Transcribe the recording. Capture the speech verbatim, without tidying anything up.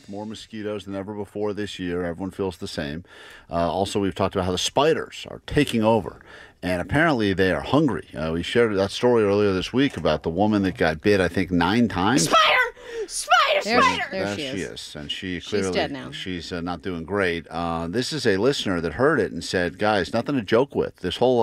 more mosquitoes than ever before this year. Everyone feels the same. Uh, also, we've talked about how the spiders are taking over. And apparently they are hungry. Uh, we shared that story earlier this week about the woman that got bit, I think, nine times. Spider! Spider! There, Spider! there There she, she is. is. And she She's clearly, dead now. she's uh, not doing great. Uh, this is a listener that heard it and said, guys, nothing to joke with. This whole